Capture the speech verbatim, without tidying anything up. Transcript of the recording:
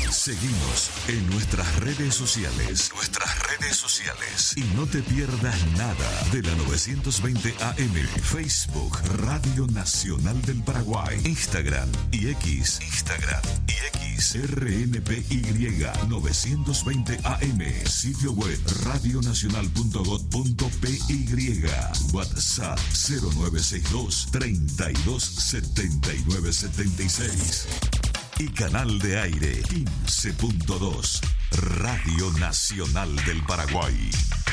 Seguimos en nuestras redes sociales. Nuestras redes sociales. Y no te pierdas nada de la novecientos veinte A M. Facebook, Radio Nacional del Paraguay. Instagram y X. Instagram y X. R N P Y novecientos veinte A M. Sitio web radionacional punto gob punto pe y. WhatsApp cero nueve seis dos, treinta y dos, setenta y nueve, setenta y seis. Y canal de aire quince punto dos, Radio Nacional del Paraguay.